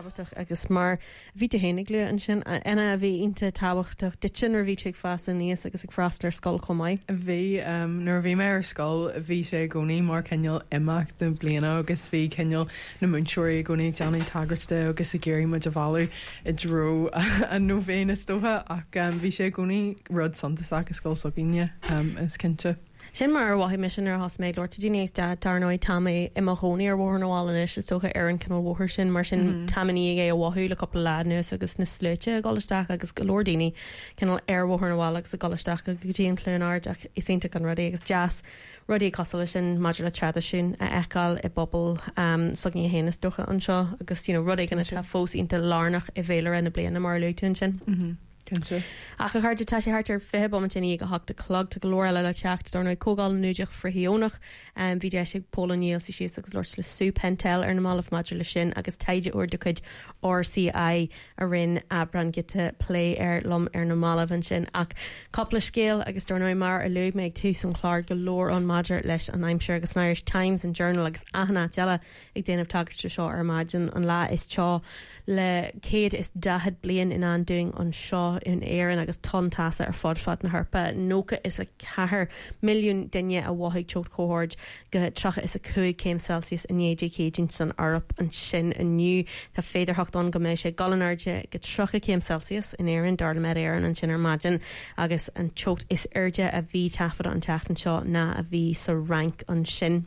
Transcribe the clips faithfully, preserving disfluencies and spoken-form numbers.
tabartach agus mar bhí a hénig le an sin ina bhí inte tabartach dit sin ar bhí tú fas an níos agus ag frastal ar scoil chomáid. Bhí nar bhí mé ar scoil bhí sé gcónaí mar ceneal imeach den bliana agus bhí ceneal na múnseirí gcónaí Johnny Taggarte agus i géirí mu de bhú i dro an nóvéna tótha ach bhí sé gcónaí rud santaach a scoil sogíine is cinnte. Sin mar wahí mission ar has méid Lord Dinies da darnoid tamé i mar hóní ar bhór nóháin is is socha ar an canal bhór sin mar sin tamí é a bhthú le coppla ládnus agus na slúte a gáisteach agus go Lordíní canal ar bhór nóháil agus a gáisteach a gtíon clúnard ach is inta an rudí agus jazz rudí cosala sin maidir le trada sin a eáil i bobbal sogní héananas docha an seo agus rudí ganna te fós inta lárnach i bhéile in na bliana mar luún sin. Ach a chuirte tá sé hart ar fé bomtíí go hachtta clog tá glóir le le techt dorna cógáil núideach frihiúnach an bhí de sig Polaníil si si agus Lord le sú pentel ar na málah maidir le sin agus taide uair de chuid R C I a rinn abran gite play ar lom ar na málah an sin ach coppla scéal agus dorna mar a luúb méid tú san chlár go lór an maidir leis an aimimseir agus Irish Times and Journal agus ahanana deala ag déanamh tagaiste seo ar maidin an lá is teo le céad is dahad blian in an doing an seo in éan agus tantasa ar fod fad na harpa nócha is a cahar milliún duine a bhaigh teocht cóhord go tracha is a chuig céim Celsius in éidir céidin san Arab an sin aniu tá féidir hachtón go méid sé galanarde go tracha céim Celsius in éan darla med éan an sin ar maidin agus an teocht is airde a bhí tafada an teachtan seo na a bhí sa rank an sin.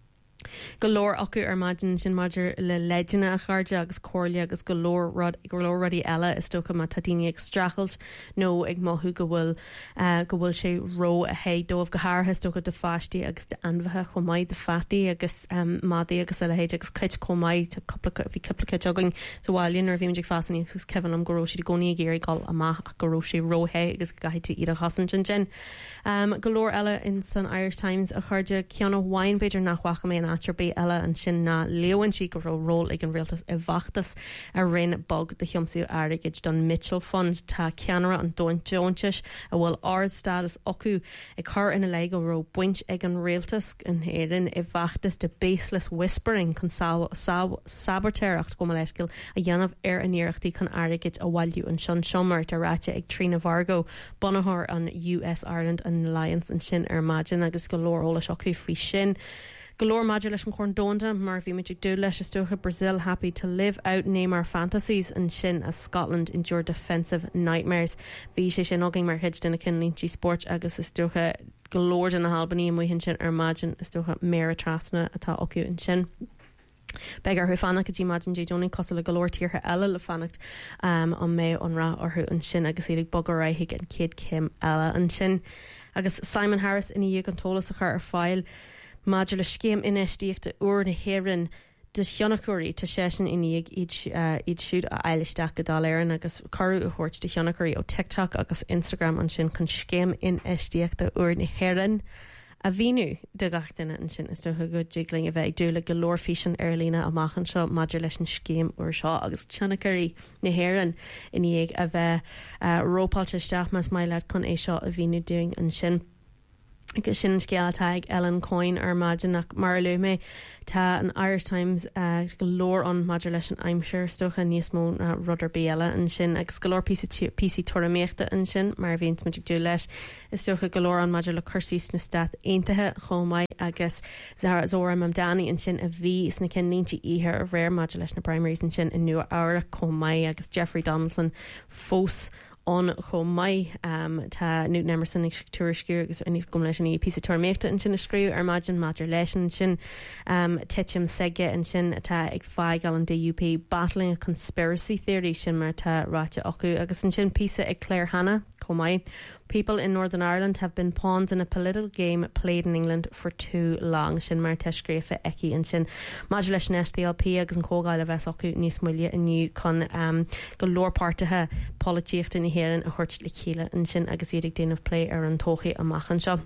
Golóir acu ar maidin sin maidir le leidena a charde agus cóirle agus golóir rud golóir rudí eile is tócha má tadíine ag strachelt nó ag mothú go bhfuil go bhfuil sé ró a héad dómh go háirthe tócha de fáistí agus de anmhathe chomáid de fatí agus mádaí agus eile héid agus chuid chomáid bhí coppla jogging sa bháilíonn ar bhí muidir fasaní agus cehann am goróí de gcóí géirí gáil amach a goróí róhé agus gaiithú iad a hasan sin sin. Golóir eile in san Irish Times a chuirde ceanna bhain beidir nachhacha mé átar bé eile an sin na leohann si go raibh ról ag an réaltas i bhachtas a rinn bog de chiomsú airigid don Mitchell Fund tá ceanara an Dóin Jonesis a bhfuil ard status acu ag chur ina le go raibh buint ag an réaltas an éan i bhachtas de baseless whispering chun sabartéireacht go leiscil a dhéanamh ar an iireachtaí chun airigid a bhailú an sin siomar de ráite ag Trina Vargo bunathir an U S Ireland an Alliance an sin ar maidin agus go leorólas acu faoi sin. Galore maidir leis an chun dónda mar bhí muidir dú leis is tócha Brazil happy to live out name our fantasies and sin as Scotland endure defensive nightmares. Bhí sé sin ágin mar heid duna cinlíntí sport agus is tócha golóir in na Halbaní mu hin sin ar maidin is tócha méra trasna atá acu in sin. Begar hu fannach go dtí maidin dé Johnny cos le golóir tíortha eile le fannacht um, an mé an rá orthú an sin agus iad bogar raithaigh an céad céim eile an sin. Agus Simon Harris ina dhéag an tólas a chur ar fáil Maidir le scéim inéistíochta uair na héireann de Thionachúirí tá sésin iníag iad siúd a eilisteach go dáléireann agus carú a thuirt de Thionachúirí ó TikTok agus Instagram an sin chun scéim inéistíochta uair na héireann a bhíú de gachtainine an sin is tócha go jiggling a bheith dúla go leorfísin ar lína amachchan seo maidir leis an scéim uair seo agus Thionachúirí na héireann iníag a bheith rópáilte isteach mas maiile chun é seo a bhíú doing an sin. Agus sin scealtaigh Ellen Coyne ar maidin nach mar luúme tá an Irish Times uh, go leor an maidir leis an aimimseir stocha níos mó uh, rudidir béile an sin agus go leor písí toraméachta an sin mar bhíons muidir dú leis is stocha go leor an maidir le chursís na stát aontaithe chomáid agus Zara Zora mam Danny an sin a bhí is na cinlínti ihe a réir maidir leis na primaries an sin in nua ára chomáid agus Jeffrey Donaldson fós on cho mai um, tá Newton Emerson ag tuairisciú agus inig gom leis í pí torméachta an sin a scríú ar maidin maidir leis an sin um, titim seige an sin atá ag fáigáil an D U P battling a conspiracy theory sin mar tá ráite acu agus an sin písa ag Claire Hanna cho mai. People in Northern Ireland have been pawns in a political game played in England for too long. Sin mar teisgréfa eki an sin maidir leis an S D L P agus an cógáil a bheits acu níos muile iniu chun um, go leorpáirtathe polítíocht in héan a chuirt le chéile an sin agus iad ag déanamh play ar an tóchaí amachchan seo.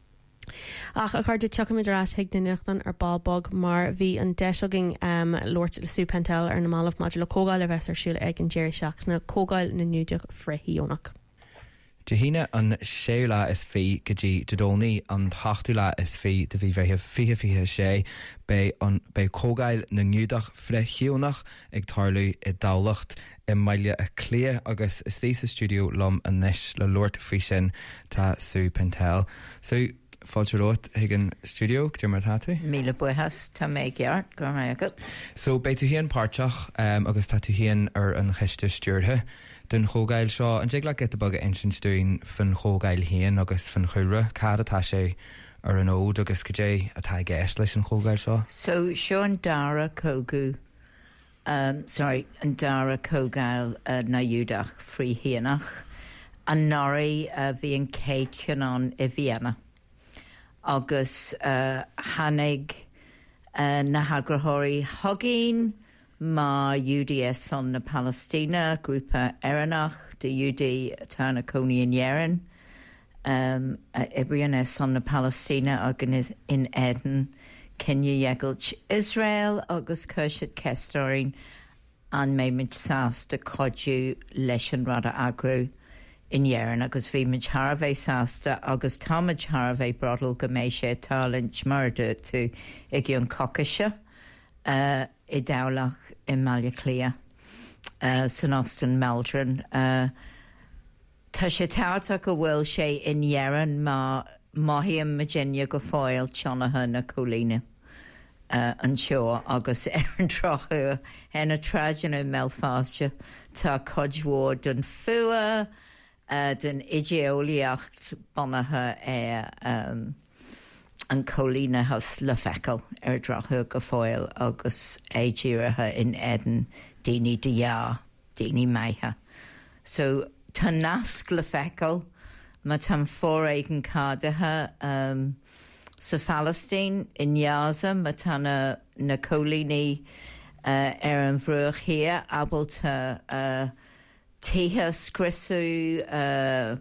Ach a chuir de tucamidirrás heag na nuachtan ar balbog mar bhí an deisoging um, Lord le Súpentel ar na málah maidir le cógáil a bheits ar siúla ag an déir seach na cógáil na núideach freithíonach. Dehine an séla is fi gedi dodolni an tachtula is fi de vi vehe fihe fihe sé bei an bei kogail na nudach fre hionnach ag tarlu I dawlacht I maile a clé agus is stéise studio lom an nish le Lord Frisin ta Sue Pentel. So Fáilterót ag an studio gur mar tátu? Míle buchas tá mé geart go agad. So bei tú hían páirteach um, agus tá tú hían ar an cheiste stúrthe den chógail seo an le get a bag insin stúin fan chógail hían agus fan chúra cad atá sé ar an ód agus go dé atá gceist leis an chógail seo? So seo an dara cógu um, sorry, an dara cógail uh, na dúdach frí híanach an nori uh, bhí an céad ceanán I Vienna. Agus uh, hanig uh, na hagrahori hogin ma U D S son na Palestina grúpa Eranach de U D Tana Coney in Yerin um, uh, Ibrian es son na Palestina agus in Eden Kenya Yegulch Israel agus Kershit Kestorin an meimid sas de Kodju Leshan Rada Agru in Yerin agus bhí Harvey Sasta agus Thomas Harvey brodal go méid sé talent murder tú ag an cocasha uh, I dawlach I Malia Clia uh, San Austin Meldron uh, tá sé táta go bhfuil sé in Yerin má mahiam Virginia go fáil Jonathan na Colina uh, an seo agus ar an trochu hena trajan in Belfast tá codhward an fua Uh, den ideoliacht bonathe é um, an Colina has le fecal ar drathu go fáil agus é díirithe in Eden daoine de ja, daoine maithe. So tá nasc le fecal ma tam fór éigen cádathe um, sa Palestine in Gaza ma tána na Colini uh, ar an bhruach hia abalta uh, Tíhe scrisu uh,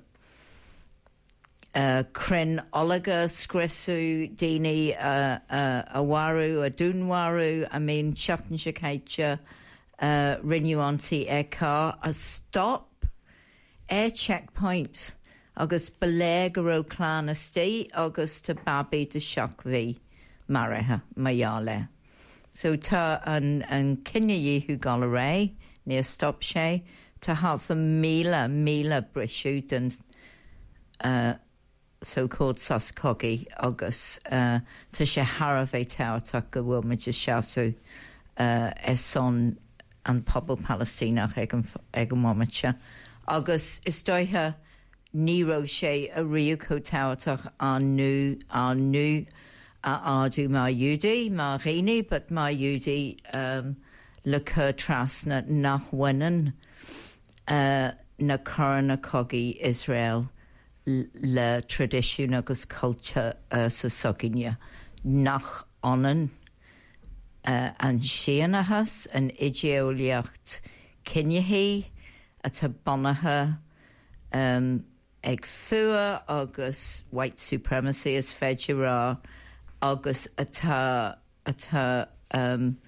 uh, Crin Olaga scrisu Dini uh, uh, Awaru a Dunwaru I mean Shafton Shakaitcha uh, Rinuanti Eka a stop air checkpoint August Belegaro clan estate August to Babi de Shakvi Maraha Mayale so ta an an Kenya Yehu Galaray near stop shay to have a mila mila brishoot and uh, so-called Saskogi August uh, to she harave tower taka wilmaja shasu uh, eson and pobl Palestina egam egam momacha August is doiha Nero she a Ryuko tower tak an new an new uh, adu ma yudi ma rini but ma yudi um, le cur trasna nach wenen Uh, na Corona Cogi Israel le tradition agus culture uh, sa soginia nach onan uh, an sianahas an ideoliacht cinyahi a ta bonaha um, ag fua agus white supremacy as fedura agus ata ata um,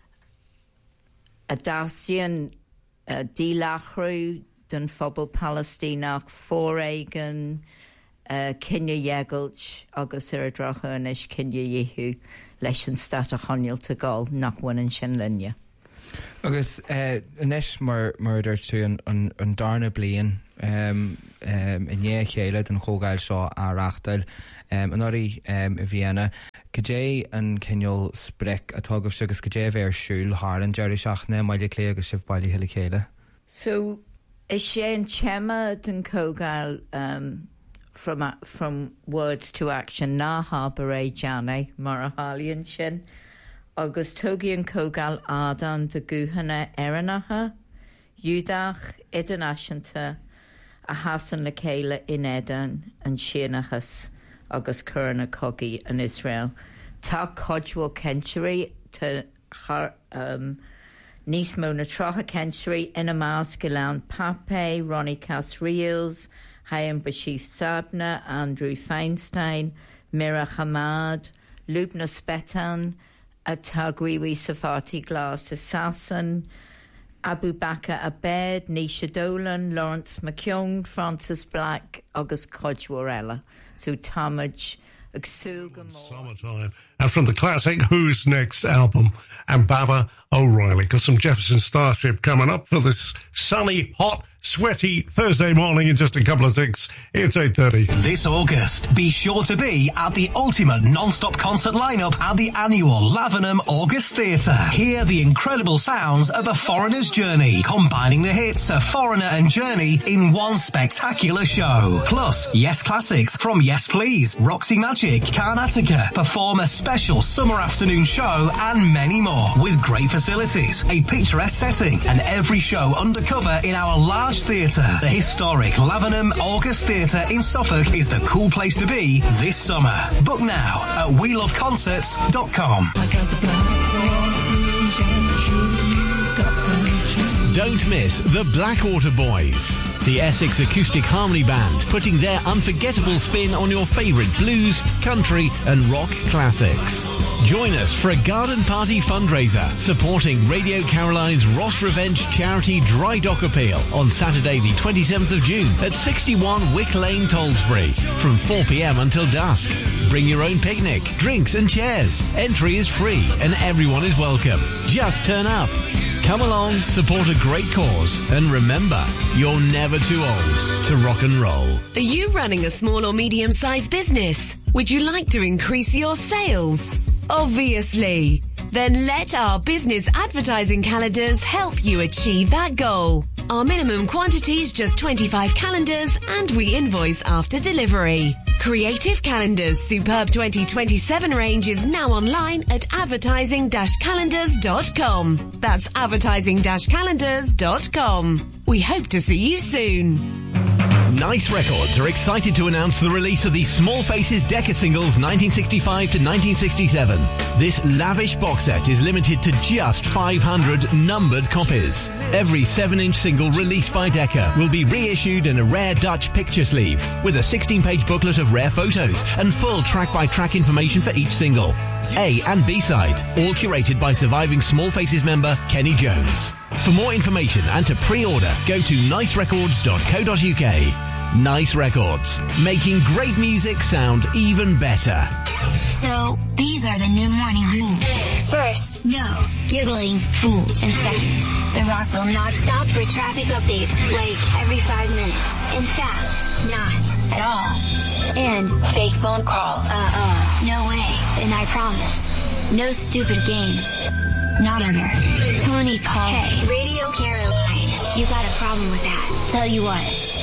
a dacian Uh, Dílachru den phobal Palestinach fóréigen uh, Kenya Yegulch agus ar a dracha inis Kenya Yehu leis an stat a choniil te gáil nachhain an sin linne. Agus uh, inis mar murder tú an, an, an darna blian um, um, in é chéile den chógail seo áreachtail um, an orí um, i Vienna Cadé an cinneol spric atágah segus cadé bhéir siúil hálan deir seachna maile clé agus sibh bailí heile chéile. So is sé an chema den cógail um, from, uh, from words to action ná habar é Jane mar a hálaíonn sin agus tógaí an cógail ádan de gúhanna Eranatha Údach idirnáisianta a hasan le chéile in Eden an sianachas agus curna cogi in Israel. Tá codhfuil century to har um níos mó na trocha century ina más go leann Pape, Ronnie Casriels, Hayam Bashir Sabna, Andrew Feinstein, Mira Hamad, Lubna Spetan, a tá gríomhaí Safati Glas Assassin, Abu Bakr Abed, Nisha Dolan, Lawrence McKeown, Francis Black, August Codgewarella. So Tamaj Summertime. And from the classic Who's Next album, and Baba O'Reilly. Got some Jefferson Starship coming up for this sunny, hot, sweaty Thursday morning in just a couple of ticks. It's eight thirty. This August, be sure to be at the ultimate non-stop concert lineup at the annual Lavenham August Theatre. Hear the incredible sounds of A Foreigner's Journey, combining the hits of Foreigner and Journey in one spectacular show. Plus, Yes Classics from Yes Please, Roxy Magic, Karnataka perform a special summer afternoon show and many more with great facilities, a picturesque setting and every show undercover in our large theatre. The historic Lavenham August Theatre in Suffolk is the cool place to be this summer. Book now at we love concerts dot com. Don't miss the Blackwater Boys, the Essex Acoustic Harmony Band, putting their unforgettable spin on your favourite blues, country and rock classics. Join us for a garden party fundraiser supporting Radio Caroline's Ross Revenge charity Dry Dock Appeal on Saturday the twenty-seventh of June at sixty-one Wick Lane, Tollsbury from four p.m. until dusk. Bring your own picnic, drinks and chairs. Entry is free and everyone is welcome. Just turn up. Come along, support a great cause, and remember, you're never too old to rock and roll. Are you running a small or medium-sized business? Would you like to increase your sales? Obviously. Then let our business advertising calendars help you achieve that goal. Our minimum quantity is just twenty-five calendars and we invoice after delivery. Creative Calendars Superb twenty twenty-seven range is now online at advertising dash calendars dot com. That's advertising dash calendars dot com. We hope to see you soon. Nice Records are excited to announce the release of the Small Faces Decca singles nineteen sixty-five to nineteen sixty-seven. This lavish box set is limited to just five hundred numbered copies. Every seven inch single released by Decca will be reissued in a rare Dutch picture sleeve with a sixteen page booklet of rare photos and full track-by-track information for each single. A and B-side, all curated by surviving Small Faces member Kenny Jones. For more information and to pre-order, go to nice records dot co dot uk. Nice Records, making great music sound even better. So, these are the new morning rules. First, no giggling fools. And second, The Rock will not stop for traffic updates like every five minutes. In fact, not at all. And fake phone calls. Uh-uh. No way. And I promise, no stupid games. Not ever. Tony Paul. Hey, Radio Caroline. You got a problem with that. Tell you what.